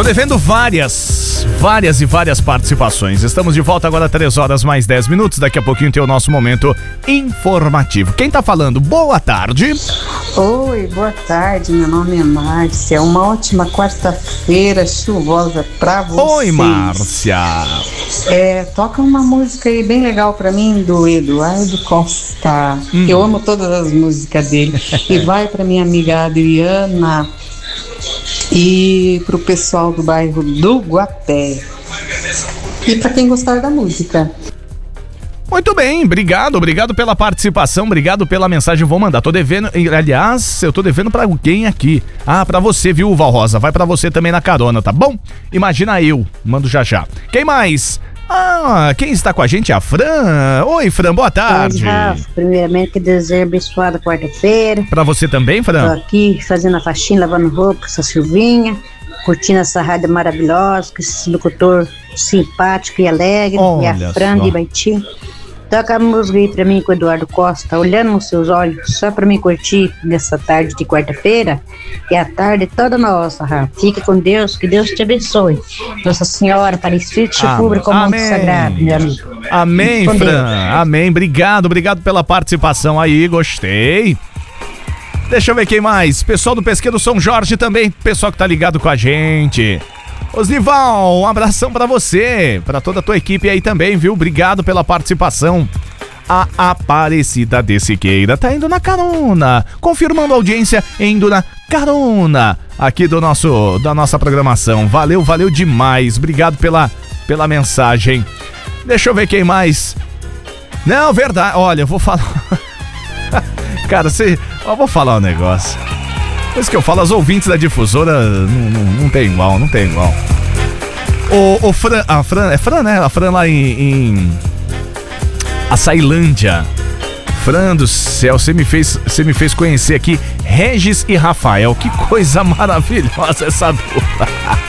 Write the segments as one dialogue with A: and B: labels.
A: Tô devendo várias e várias participações. Estamos de volta agora, 3 horas mais 10 minutos. Daqui a pouquinho tem o nosso momento informativo. Quem tá falando? Boa tarde.
B: Oi, boa tarde. Meu nome é Márcia. Uma ótima quarta-feira chuvosa pra vocês.
A: Oi, Márcia.
B: Toca uma música aí bem legal pra mim, do Eduardo Costa. Eu amo todas as músicas dele. E vai pra minha amiga Adriana e pro pessoal do bairro do Guapé. E pra quem gostar da música.
A: Muito bem, obrigado pela participação, obrigado pela mensagem, vou mandar, tô devendo, aliás, eu tô devendo pra alguém aqui, pra você, viu, Val Rosa, vai pra você também na carona, tá bom? Imagina eu, mando já. Quem mais? Quem está com a gente é a Fran. Oi, Fran, boa tarde.
C: Rafa, primeiramente que desejo abençoada quarta-feira.
A: Pra você também, Fran?
C: Tô aqui fazendo a faxina, lavando roupa com essa Silvinha, curtindo essa rádio maravilhosa, com esse locutor simpático e alegre.
A: Olha,
C: e a Fran de Baiti. Toca a música aí pra mim com o Eduardo Costa, olhando nos seus olhos, só pra mim curtir nessa tarde de quarta-feira. E a tarde toda nossa, Rafa. Fica com Deus, que Deus te abençoe. Nossa Senhora Aparecida te cubra com o manto sagrado, meu amigo.
A: Amém, Fran. Deus. Amém. Obrigado pela participação aí, gostei. Deixa eu ver quem mais. Pessoal do Pesqueiro São Jorge também, pessoal que tá ligado com a gente. Osnival, um abração pra você, pra toda a tua equipe aí também, viu? Obrigado pela participação. A Aparecida de Siqueira tá indo na carona, confirmando a audiência, indo na carona aqui da nossa programação. Valeu demais, obrigado pela mensagem. Deixa eu ver quem mais. Não, verdade, olha, eu vou falar... Cara, eu vou falar um negócio. Isso que eu falo, as ouvintes da difusora não tem igual. O Fran, a Fran, é Fran, né? A Fran lá em Açailândia. Fran do céu, você me fez conhecer aqui Regis e Rafael. Que coisa maravilhosa essa dupla.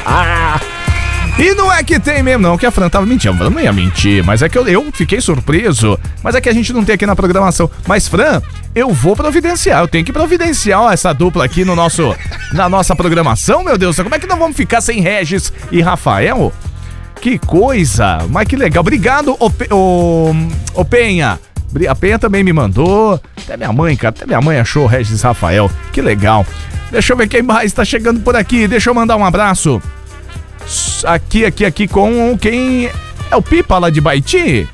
A: E não é que tem mesmo, não, que a Fran tava mentindo. A Fran não ia mentir, mas é que eu fiquei surpreso. Mas é que a gente não tem aqui na programação. Mas, Fran, eu vou providenciar. Eu tenho que providenciar essa dupla aqui na nossa programação, meu Deus. Como é que nós vamos ficar sem Regis e Rafael? Que coisa, mas que legal. Obrigado, ô Penha. A Penha também me mandou. Até minha mãe, cara. Até minha mãe achou Regis e Rafael. Que legal. Deixa eu ver quem mais tá chegando por aqui. Deixa eu mandar um abraço. Aqui com quem é o Pipa lá de Baiti.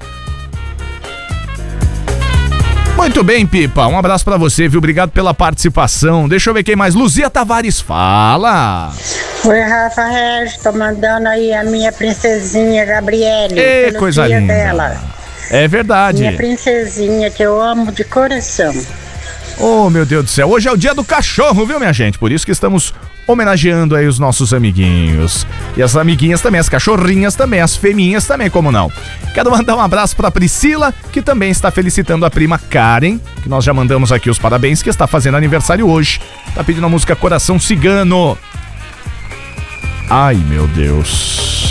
A: Muito bem, Pipa, um abraço pra você, viu? Obrigado pela participação. Deixa eu ver quem mais. Luzia Tavares, fala.
D: Oi, Rafa Regis, tô mandando aí a minha princesinha Gabriele.
A: Ei, coisa linda dela. É verdade.
D: Minha princesinha que eu amo de coração.
A: Oh, meu Deus do céu, hoje é o dia do cachorro, viu, minha gente? Por isso que estamos homenageando aí os nossos amiguinhos. E as amiguinhas também, as cachorrinhas também, as fêminhas também, como não? Quero mandar um abraço pra Priscila, que também está felicitando a prima Karen, que nós já mandamos aqui os parabéns, que está fazendo aniversário hoje. Tá pedindo a música Coração Cigano. Ai, meu Deus.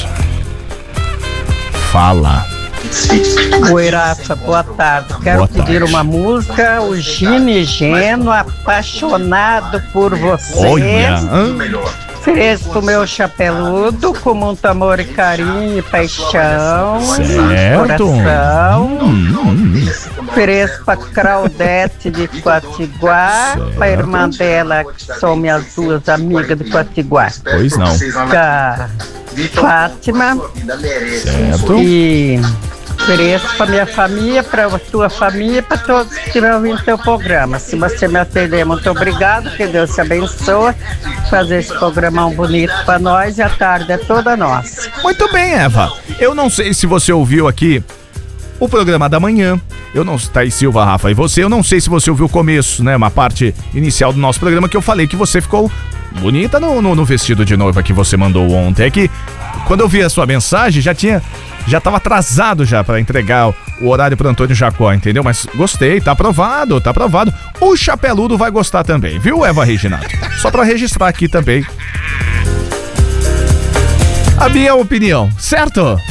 A: Fala.
E: Oi, Rafa, boa tarde. Quero pedir uma música, o Gino Geno, Apaixonado por Você.
A: Olha,
E: Ofereço meu chapeludo com muito amor e carinho e paixão.
A: Certo.
E: Coração. Ofereço pra Claudete de Quatiguá, pra irmã dela, que são minhas duas amigas de Quatiguá.
A: Pois não.
E: Da Fátima.
A: Certo.
E: E ofereço pra minha família, pra tua família, pra todos que estiverem ouvindo teu programa. Se você me atender, muito obrigado, que Deus te abençoe. Fazer esse programão bonito pra nós e a tarde é toda nossa.
A: Muito bem, Eva. Eu não sei se você ouviu aqui o programa da manhã. Eu não sei, Thaís Silva, Rafa, e você, eu não sei se você ouviu o começo, né? Uma parte inicial do nosso programa que eu falei que você ficou bonita no vestido de noiva que você mandou ontem. É que quando eu vi a sua mensagem, já tava atrasado já pra entregar o horário pro Antônio Jacó, entendeu? Mas gostei, tá aprovado. O Chapeludo vai gostar também, viu, Eva Reginato? Só pra registrar aqui também a minha opinião, certo?